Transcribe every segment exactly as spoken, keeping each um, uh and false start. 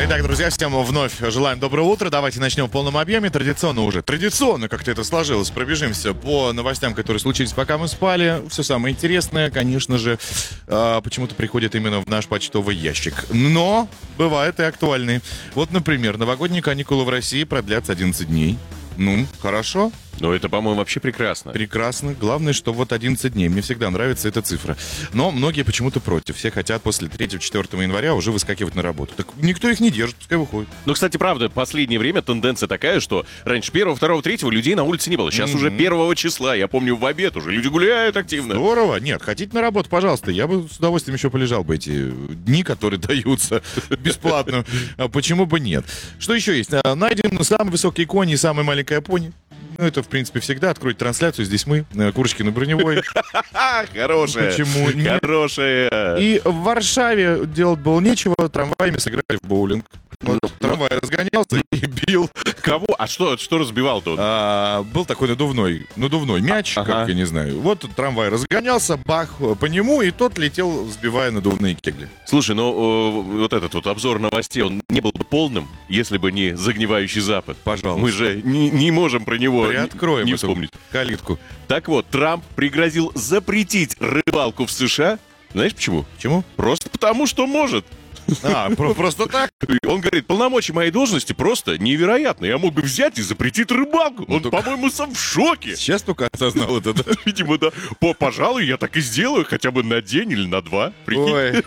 Итак, друзья, всем вновь желаем доброго утра. Давайте начнем в полном объеме. Традиционно уже, традиционно как-то это сложилось. Пробежимся по новостям, которые случились, пока мы спали. Все самое интересное, конечно же, почему-то приходит именно в наш почтовый ящик. Но бывают и актуальные. Вот, например, новогодние каникулы в России продлятся одиннадцать дней. Ну, хорошо. Ну, это, по-моему, вообще прекрасно. Прекрасно. Главное, что вот одиннадцать дней. Мне всегда нравится эта цифра. Но многие почему-то против. Все хотят после третьего-четвёртого января уже выскакивать на работу. Так никто их не держит, пускай выходит. Ну, кстати, правда, в последнее время тенденция такая, что раньше первого, второго, третьего людей на улице не было. Сейчас mm-hmm. уже первого числа. Я помню, в обед уже люди гуляют активно. Здорово. Нет, хотите на работу, пожалуйста. Я бы с удовольствием еще полежал бы эти дни, которые даются бесплатно. Почему бы нет? Что еще есть? Найден самый высокий конь и самая маленькая пони. Ну, это, в принципе, всегда. Откройте трансляцию, здесь мы, Курочкин и Броневой. Хорошая. Почему нет? Хорошая. И в Варшаве делать было нечего, трамваями сыграли в боулинг. Вот, трамвай разгонялся и бил. Кого? А что, что разбивал-то? А, был такой надувной, надувной мяч, ага. как я не знаю. Вот трамвай разгонялся, бах, по нему, и тот летел, сбивая надувные кегли. Слушай, ну э, вот этот вот обзор новостей, он не был бы полным, если бы не загнивающий Запад. Пожалуйста. Мы же не, не можем про него Приоткроем не, не эту вспомнить. Калитку. Так вот, Трамп пригрозил запретить рыбалку в США. Знаешь почему? Почему? Просто потому, что может. А, про- просто так? Он говорит, полномочия моей должности просто невероятные. Я мог бы взять и запретить рыбалку. Ну, Он, только... по-моему, сам в шоке. Сейчас только осознал это, да? Видимо, да. По, пожалуй, я так и сделаю, хотя бы на день или на два. Прикинь. Ой.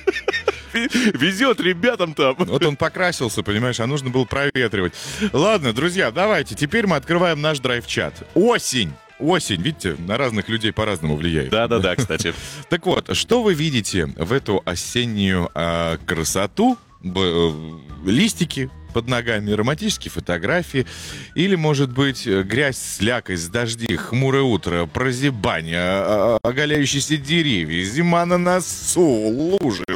Везет ребятам там. Вот он покрасился, понимаешь, а нужно было проветривать. Ладно, друзья, давайте, теперь мы открываем наш драйв-чат. Осень. Осень, видите, на разных людей по-разному влияет. Да-да-да, кстати. Так вот, что вы видите в эту осеннюю э, красоту? Б, э, листики под ногами, романтические фотографии, или, может быть, грязь, слякоть, дожди, хмурое утро, прозябание, э, оголяющиеся деревья, зима на носу, лужи.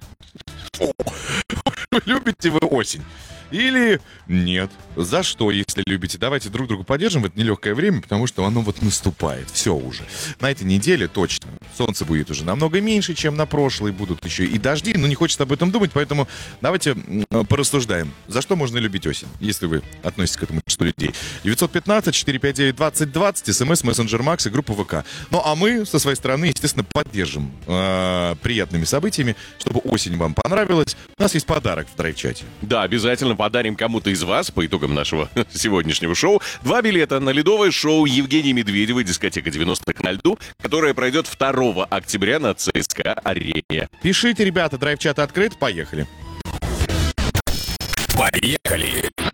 Любите вы осень? Или нет? За что, если любите? Давайте друг друга поддержим в это нелегкое время, потому что оно вот наступает. Все уже. На этой неделе точно. Солнце будет уже намного меньше, чем на прошлой. Будут еще и дожди, но не хочется об этом думать, поэтому давайте порассуждаем. За что можно любить осень, если вы относитесь к этому числу людей? девятьсот пятнадцать четыреста пятьдесят девять двадцать двадцать, смс, мессенджер Макс и группа ВК. Ну, а мы со своей стороны, естественно, поддержим э, приятными событиями, чтобы осень вам понравилась. У нас есть подарок в драйв-чате. Да, обязательно подарим кому-то из вас по итогам нашего сегодняшнего шоу два билета на ледовое шоу Евгения Медведева «Дискотека девяностых на льду», которое пройдет второго октября на ЦСКА-арене. Пишите, ребята, драйв-чат открыт, поехали. Поехали!